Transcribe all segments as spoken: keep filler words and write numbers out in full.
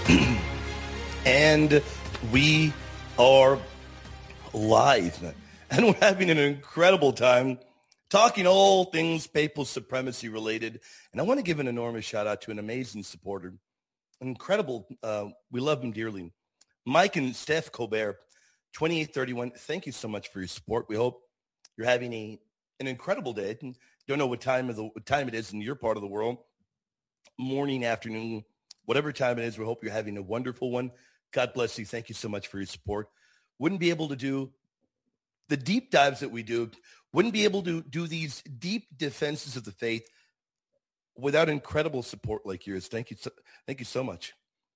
And we are live. And we're having an incredible time talking all things papal supremacy related. And I want to give an enormous shout out to an amazing supporter. Incredible. Uh, we love him dearly. Mike and Steph Colbert, twenty-eight thirty-one. Thank you so much for your support. We hope you're having a an incredible day. Don't know what time of the what time it is in your part of the world. Morning, afternoon, whatever time it is. We hope you're having a wonderful one. God bless you. Thank you so much for your support. Wouldn't be able to do the deep dives that we do. Wouldn't be able to do these deep defenses of the faith without incredible support like yours. Thank you. So, thank you so much.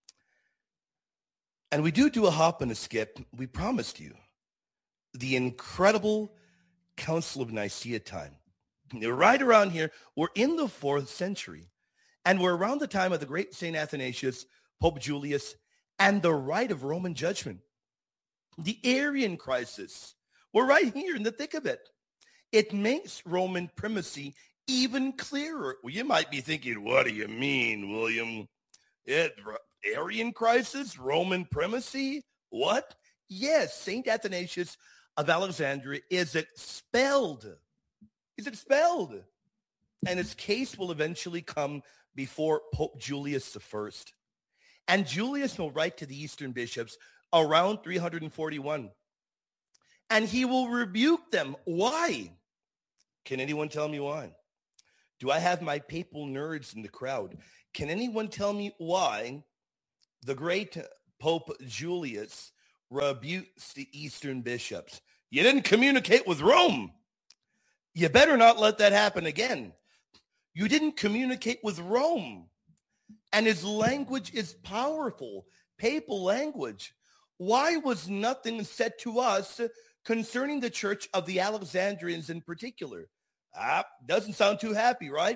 And we do do a hop and a skip. We promised you the incredible Council of Nicaea time. Right around here, we're in the fourth century. And we're around the time of the great Saint Athanasius, Pope Julius, and the right of Roman judgment. The Arian crisis. We're right here in the thick of it. It makes Roman primacy even clearer. Well, you might be thinking, what do you mean, William? It, Arian crisis? Roman primacy? What? Yes, Saint Athanasius of Alexandria is expelled. He's expelled. And his case will eventually come before Pope Julius the First. And Julius will write to the Eastern bishops around three forty-one. And he will rebuke them. Why? Can anyone tell me why? Do I have my papal nerds in the crowd? Can anyone tell me why the great Pope Julius rebukes the Eastern bishops? You didn't communicate with Rome. You better not let that happen again. You didn't communicate with Rome. And his language is powerful, papal language. Why was nothing said to us concerning the Church of the Alexandrians in particular? Ah, doesn't sound too happy, right?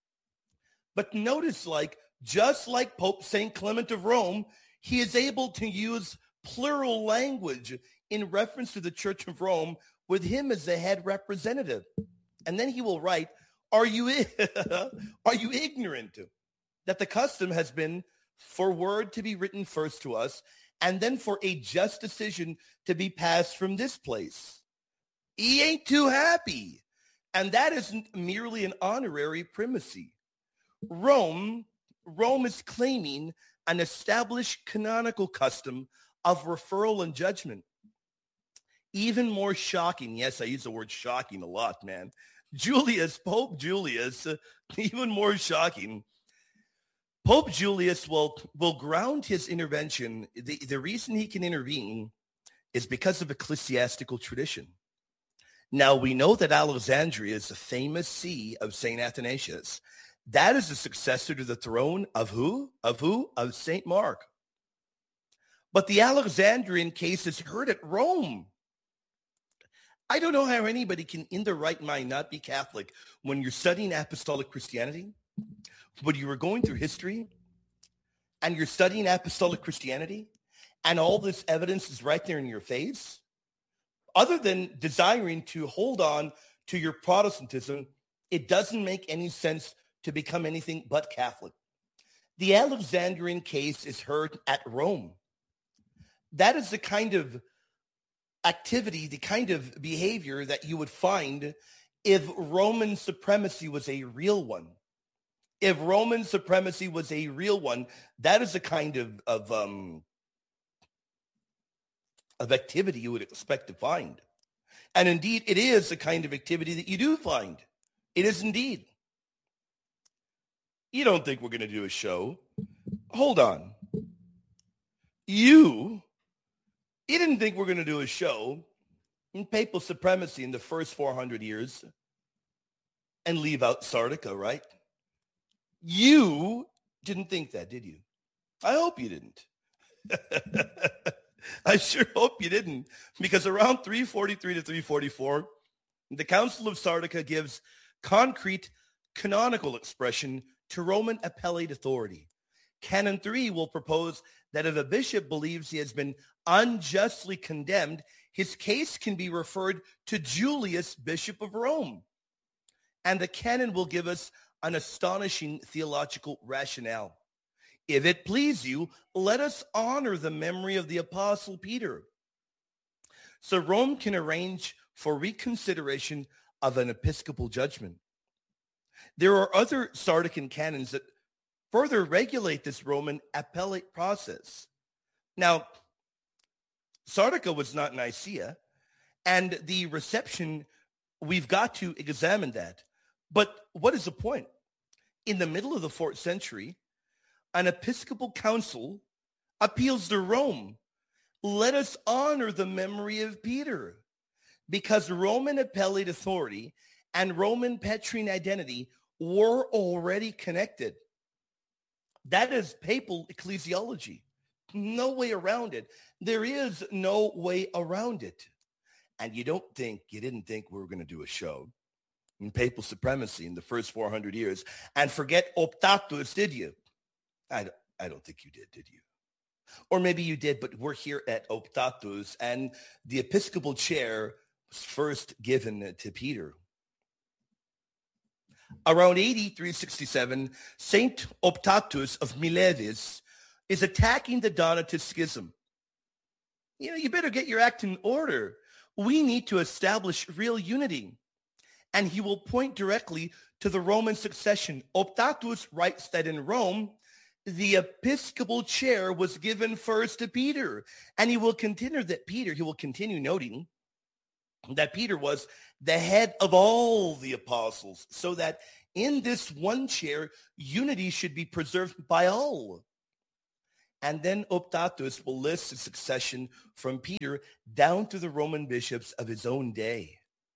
But notice, like, just like Pope Saint Clement of Rome, he is able to use plural language in reference to the Church of Rome with him as the head representative. And then he will write, are you, are you ignorant that the custom has been for word to be written first to us and then for a just decision to be passed from this place? He ain't too happy. And that isn't merely an honorary primacy. Rome, Rome is claiming an established canonical custom of referral and judgment. Even more shocking, yes, I use the word shocking a lot, man. Julius, Pope Julius, uh, even more shocking. Pope Julius will, will ground his intervention. The, the reason he can intervene is because of ecclesiastical tradition. Now, we know that Alexandria is the famous see of Saint Athanasius. That is the successor to the throne of who? Of who? Of Saint Mark. But the Alexandrian case is heard at Rome. I don't know how anybody can, in their right mind, not be Catholic when you're studying apostolic Christianity, when you were going through history, and you're studying apostolic Christianity, and all this evidence is right there in your face. Other than desiring to hold on to your Protestantism, it doesn't make any sense to become anything but Catholic. The Alexandrian case is heard at Rome. That is the kind of activity, the kind of behavior that you would find if Roman supremacy was a real one. If Roman supremacy was a real one, that is the kind of, of, um, of activity you would expect to find. And indeed, it is the kind of activity that you do find. It is indeed. You don't think we're going to do a show? Hold on. You... You didn't think we're going to do a show in papal supremacy in the first four hundred years and leave out Sardica, right? You didn't think that, did you? I hope you didn't. I sure hope you didn't, because around three forty-three to three forty-four, the Council of Sardica gives concrete canonical expression to Roman appellate authority. Canon three will propose that if a bishop believes he has been unjustly condemned, his case can be referred to Julius, Bishop of Rome. And the canon will give us an astonishing theological rationale. If it please you, let us honor the memory of the Apostle Peter. So Rome can arrange for reconsideration of an episcopal judgment. There are other Sardican canons that further regulate this Roman appellate process. Now, Sardica was not Nicaea, and the reception, we've got to examine that. But what is the point? In the middle of the fourth century, an episcopal council appeals to Rome. Let us honor the memory of Peter, because Roman appellate authority and Roman Petrine identity were already connected. That is papal ecclesiology. No way around it. There is no way around it. And you don't think, you didn't think we were going to do a show in papal supremacy in the first four hundred years and forget Optatus, did you? I don't, I don't think you did, did you? Or maybe you did, but we're here at Optatus, and the episcopal chair was first given to Peter. Around A D three sixty-seven, Saint Optatus of Milevis is attacking the Donatist schism. You know, you better get your act in order. We need to establish real unity. And he will point directly to the Roman succession. Optatus writes that in Rome, the episcopal chair was given first to Peter. And he will continue that Peter, he will continue noting that Peter was the head of all the apostles, so that in this one chair, unity should be preserved by all. And then Optatus will list the succession from Peter down to the Roman bishops of his own day.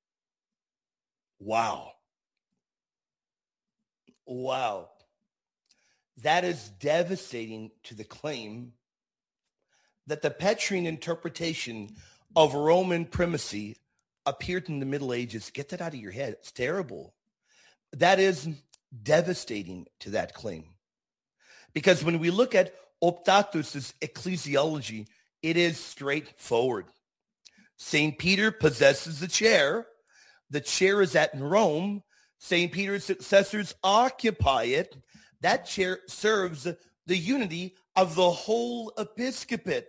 Wow. Wow. That is devastating to the claim that the Petrine interpretation of Roman primacy appeared in the Middle Ages. Get that out of your head. It's terrible. That is devastating to that claim. Because when we look at Optatus's ecclesiology, it is straightforward. Saint Peter possesses the chair. The chair is at Rome. Saint Peter's successors occupy it. That chair serves the unity of the whole episcopate.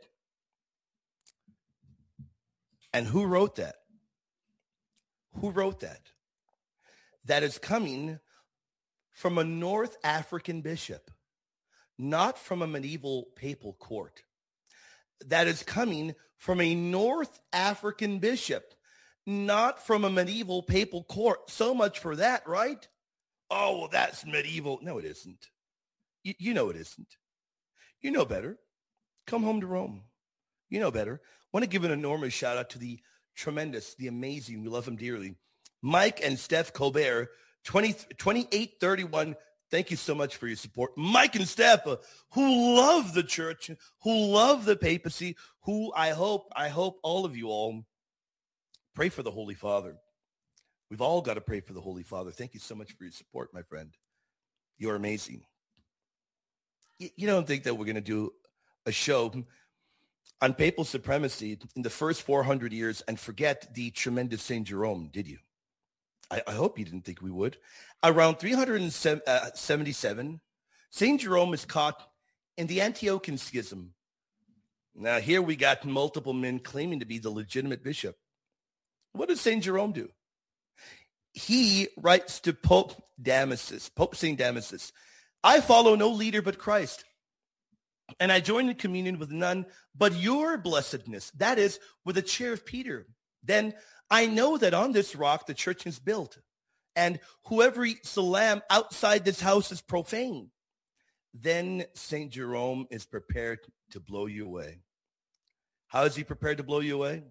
And who wrote that? Who wrote that? That is coming from a North African bishop, not from a medieval papal court. That is coming from a North African bishop, not from a medieval papal court. So much for that, right? Oh, well, that's medieval. No, it isn't. You, you know it isn't. You know better. Come home to Rome. You know better. I want to give an enormous shout out to the tremendous, the amazing, we love him dearly, Mike and Steph Colbert, twenty, twenty-eight thirty-one. Thank you so much for your support. Mike and Steph, uh, who love the church, who love the papacy, who I hope, I hope all of you all pray for the Holy Father. We've all got to pray for the Holy Father. Thank you so much for your support, my friend. You're amazing. You, you don't think that we're going to do a show on papal supremacy in the first four hundred years and forget the tremendous Saint Jerome, did you? I, I hope you didn't think we would. Around three hundred seventy-seven, Saint Jerome is caught in the Antiochian Schism. Now, here we got multiple men claiming to be the legitimate bishop. What does Saint Jerome do? He writes to Pope Damasus, Pope Saint Damasus, I follow no leader but Christ, and I join in communion with none but your blessedness, that is, with the chair of Peter. Then I know that on this rock the church is built, and whoever eats the lamb outside this house is profane. Then Saint Jerome is prepared to blow you away. How is he prepared to blow you away?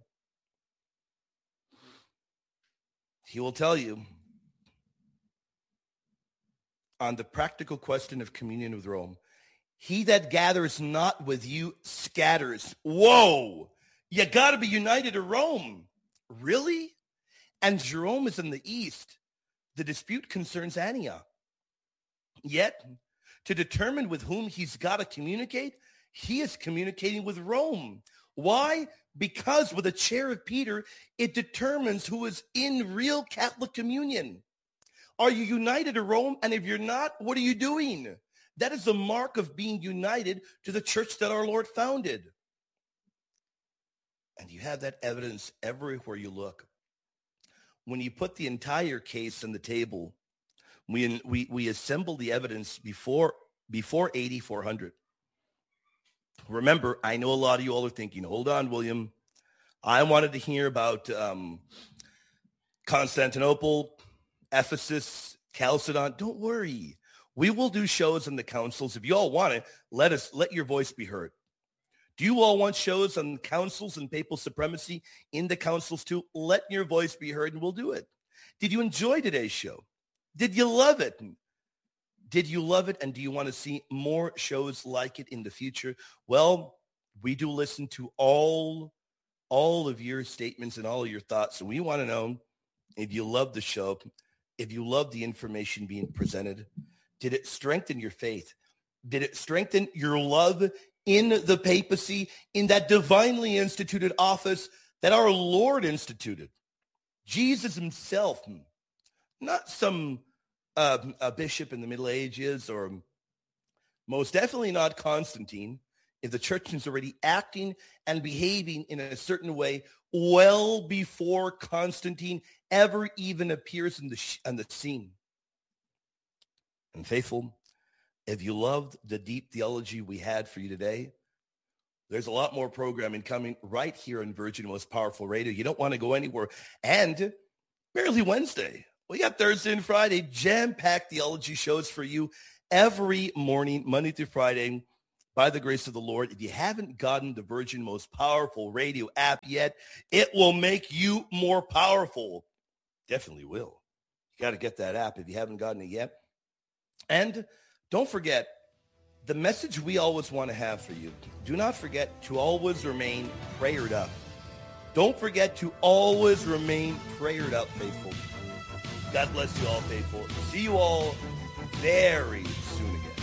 He will tell you on the practical question of communion with Rome, he that gathers not with you scatters. Whoa, you got to be united to Rome. Really? And Jerome is in the east. The dispute concerns Antioch. Yet, to determine with whom he's got to communicate, he is communicating with Rome. Why? Because with the chair of Peter, it determines who is in real Catholic communion. Are you united to Rome? And if you're not, what are you doing? That is the mark of being united to the church that our Lord founded. And you have that evidence everywhere you look. When you put the entire case on the table, we we we assemble the evidence before before eighty-four hundred. Remember, I know a lot of you all are thinking, hold on, William. I wanted to hear about um, Constantinople, Ephesus, Chalcedon. Don't worry. We will do shows on the councils. If you all want it, let us let your voice be heard. Do you all want shows on councils and papal supremacy in the councils too? Let your voice be heard and we'll do it. Did you enjoy today's show? Did you love it? Did you love it? And do you want to see more shows like it in the future? Well, we do listen to all, all of your statements and all of your thoughts. And we want to know if you love the show, if you love the information being presented. Did it strengthen your faith? Did it strengthen your love in the papacy, in that divinely instituted office that our Lord instituted? Jesus himself, not some uh, a bishop in the Middle Ages, or most definitely not Constantine, if the church is already acting and behaving in a certain way well before Constantine ever even appears in the, sh- on the scene. And faithful, if you loved the deep theology we had for you today, there's a lot more programming coming right here on Virgin Most Powerful Radio. You don't want to go anywhere. And barely Wednesday. We got Thursday and Friday, jam-packed theology shows for you every morning, Monday through Friday, by the grace of the Lord. If you haven't gotten the Virgin Most Powerful Radio app yet, it will make you more powerful. Definitely will. You got to get that app if you haven't gotten it yet. And don't forget, the message we always want to have for you, do not forget to always remain prayered up. Don't forget to always remain prayered up, faithful. God bless you all, faithful. See you all very soon again.